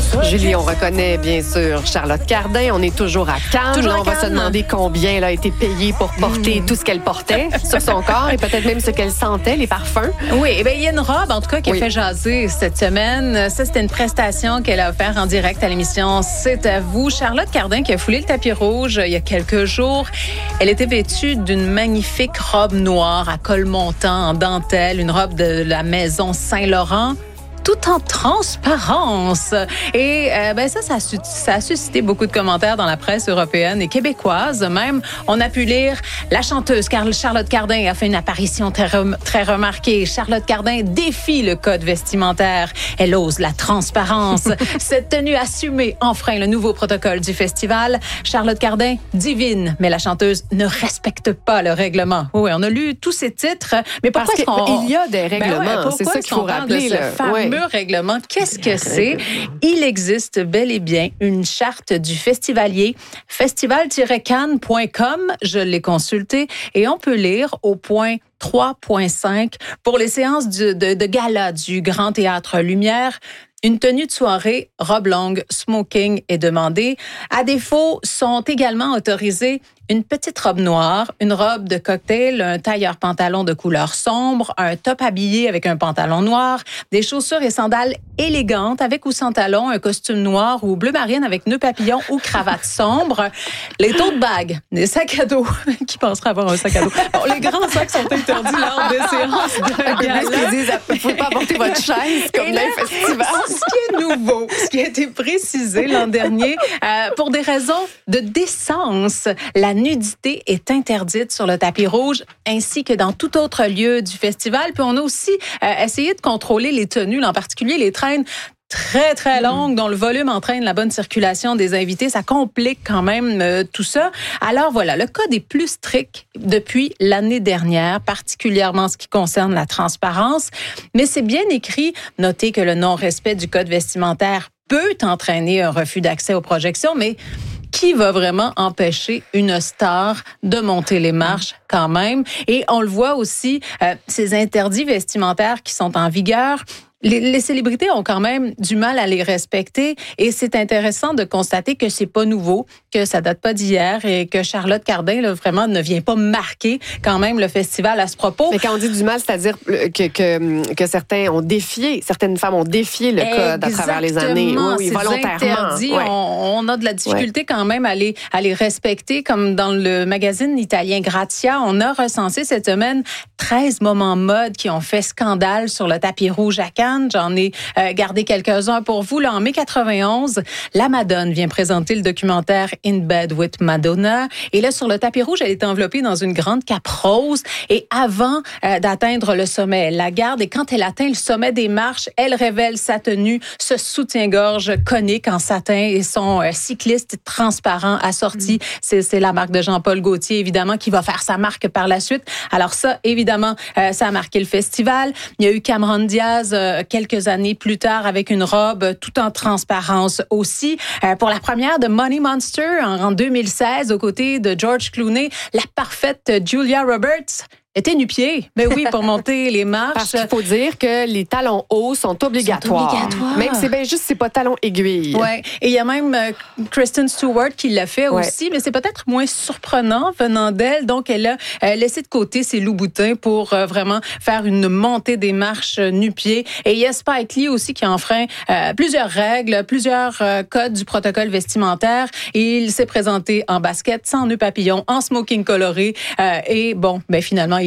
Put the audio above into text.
Julie, on reconnaît bien sûr Charlotte Cardin. On est toujours à Cannes. Toujours on va se demander combien elle a été payée pour porter tout ce qu'elle portait sur son corps et peut-être même ce qu'elle sentait, les parfums. Oui, eh bien, il y a une robe, en tout cas, qui a fait jaser cette semaine. Ça, c'était une prestation qu'elle a offerte en direct à l'émission C'est à vous. Charlotte Cardin qui a foulé le tapis rouge il y a quelques jours. Elle était vêtue d'une magnifique robe noire à col montant en dentelle, une robe de la maison Saint-Laurent, tout en transparence. Et ça a suscité beaucoup de commentaires dans la presse européenne et québécoise. Même, on a pu lire la chanteuse Charlotte Cardin a fait une apparition très remarquée. Charlotte Cardin défie le code vestimentaire. Elle ose la transparence. Cette tenue assumée enfreint le nouveau protocole du festival. Charlotte Cardin, divine, mais la chanteuse ne respecte pas le règlement. Oui, on a lu tous ces titres, mais pourquoi il y a des règlements, c'est ça qu'il faut rappeler. Règlement. Qu'est-ce que c'est? Il existe bel et bien une charte du festivalier, festival-cannes.com. Je l'ai consulté et on peut lire au point 3.5 pour les séances de gala du Grand Théâtre Lumière. Une tenue de soirée, robe longue, smoking est demandée. À défaut, sont également autorisées une petite robe noire, une robe de cocktail, un tailleur-pantalon de couleur sombre, un top habillé avec un pantalon noir, des chaussures et sandales élégantes avec ou sans talons, un costume noir ou bleu marine avec nœud papillon ou cravate sombre, les tote bags, des sacs à dos. Qui penserait avoir un sac à dos? Bon, les grands sacs sont interdits lors des séances de gala. Ils disent, vous ne pouvez pas apporter votre chaise comme dans un festival. Ce qui est nouveau, ce qui a été précisé l'an dernier, pour des raisons de décence, la nudité est interdite sur le tapis rouge ainsi que dans tout autre lieu du festival. Puis on a aussi essayé de contrôler les tenues, en particulier les traînes très, très longues dont le volume entraîne la bonne circulation des invités. Ça complique quand même tout ça. Alors voilà, le code est plus strict depuis l'année dernière, particulièrement en ce qui concerne la transparence. Mais c'est bien écrit. Notez que le non-respect du code vestimentaire peut entraîner un refus d'accès aux projections, mais qui va vraiment empêcher une star de monter les marches quand même? Et on le voit aussi, ces interdits vestimentaires qui sont en vigueur, les célébrités ont quand même du mal à les respecter et c'est intéressant de constater que c'est pas nouveau, que ça date pas d'hier et que Charlotte Cardin là, vraiment ne vient pas marquer quand même le festival à ce propos. Mais quand on dit du mal, c'est-à-dire que certaines femmes ont défié le code à travers les années. Oui, volontairement. Ouais. On a de la difficulté quand même à les respecter, comme dans le magazine italien Grazia, on a recensé cette semaine 13 moments mode qui ont fait scandale sur le tapis rouge à Cannes. J'en ai gardé quelques-uns pour vous. Là, en mai 91, la Madone vient présenter le documentaire In Bed with Madonna. Et là, sur le tapis rouge, elle est enveloppée dans une grande cape rose. Et avant d'atteindre le sommet, elle la garde. Et quand elle atteint le sommet des marches, elle révèle sa tenue, ce soutien-gorge conique en satin et son cycliste transparent assorti. C'est la marque de Jean-Paul Gaultier, évidemment, qui va faire sa marque par la suite. Alors ça, évidemment, ça a marqué le festival. Il y a eu Cameron Diaz quelques années plus tard avec une robe tout en transparence aussi. Pour la première de Money Monster en 2016, aux côtés de George Clooney, la parfaite Julia Roberts était nu-pied. Mais oui, pour monter les marches. Parce qu'il faut dire que les talons hauts sont obligatoires. Même c'est bien juste, c'est pas talons aiguilles. Ouais. Et il y a même Kristen Stewart qui l'a fait aussi, mais c'est peut-être moins surprenant venant d'elle. Donc, elle a laissé de côté ses loups-boutins pour vraiment faire une montée des marches nu-pied. Et il y a Spike Lee aussi qui enfreint plusieurs règles, plusieurs codes du protocole vestimentaire. Et il s'est présenté en basket, sans nœud papillon, en smoking coloré. Et bon, ben finalement,